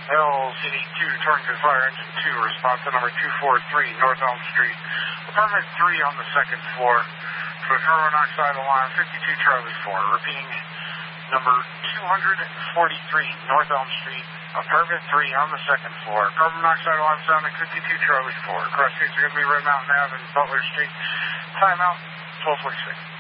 LCD 2, Torrington Fire Engine 2, response to number 243, North Elm Street. Apartment 3 on the second floor. For carbon monoxide alarm, 52 Charlie 4. Repeating, number 243, North Elm Street. Apartment 3 on the second floor. Carbon monoxide alarm sounding 52 Charlie 4. Cross streets are going to be Red Mountain Ave and Butler Street. Timeout, 12:46.